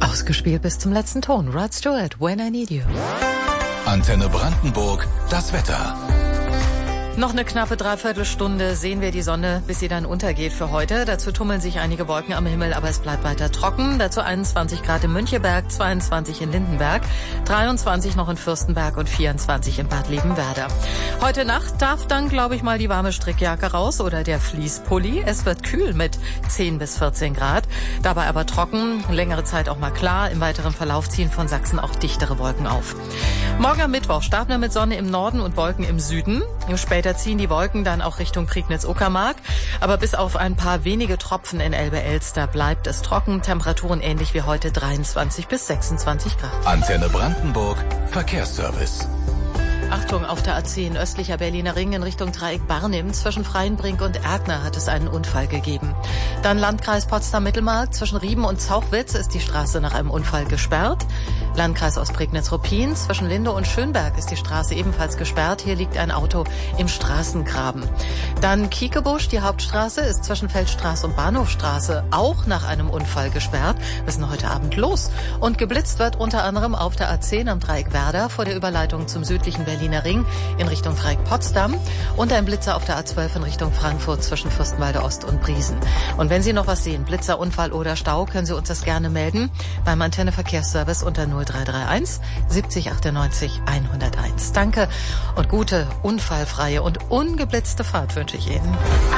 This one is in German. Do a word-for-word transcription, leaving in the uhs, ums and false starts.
Ausgespielt bis zum letzten Ton. Rod Stewart, When I Need You. Antenne Brandenburg, das Wetter. Noch eine knappe Dreiviertelstunde sehen wir die Sonne, bis sie dann untergeht für heute. Dazu tummeln sich einige Wolken am Himmel, aber es bleibt weiter trocken. Dazu einundzwanzig Grad in Müncheberg, zweiundzwanzig in Lindenberg, dreiundzwanzig noch in Fürstenberg und vierundzwanzig in Bad Liebenwerda. Heute Nacht darf dann, glaube ich, mal die warme Strickjacke raus oder der Fließpulli. Es wird kühl mit zehn bis vierzehn Grad. Dabei aber trocken, längere Zeit auch mal klar. Im weiteren Verlauf ziehen von Sachsen auch dichtere Wolken auf. Morgen am Mittwoch starten wir mit Sonne im Norden und Wolken im Süden. Später ziehen die Wolken dann auch Richtung Prignitz-Uckermark. Aber bis auf ein paar wenige Tropfen in Elbe-Elster bleibt es trocken. Temperaturen ähnlich wie heute dreiundzwanzig bis sechsundzwanzig Grad. Antenne Brandenburg, Verkehrsservice. Achtung, auf der A zehn östlicher Berliner Ring in Richtung Dreieck Barnim zwischen Freienbrink und Erkner hat es einen Unfall gegeben. Dann Landkreis Potsdam-Mittelmark zwischen Rieben und Zauchwitz ist die Straße nach einem Unfall gesperrt. Landkreis Ostprignitz-Ruppin zwischen Linde und Schönberg ist die Straße ebenfalls gesperrt. Hier liegt ein Auto im Straßengraben. Dann Kiekebusch, die Hauptstraße ist zwischen Feldstraße und Bahnhofstraße auch nach einem Unfall gesperrt. Was ist denn heute Abend los? Und geblitzt wird unter anderem auf der A zehn am Dreieck Werder vor der Überleitung zum südlichen Berliner Ring in Richtung Dreieck Potsdam und ein Blitzer auf der A zwölf in Richtung Frankfurt zwischen Fürstenwalde Ost und Briesen. Und wenn Sie noch was sehen, Blitzer, Unfall oder Stau, können Sie uns das gerne melden beim Antenne Verkehrsservice unter null drei drei eins siebzig achtundneunzig hunderteins. Danke und gute, unfallfreie und ungeblitzte Fahrt wünsche ich Ihnen.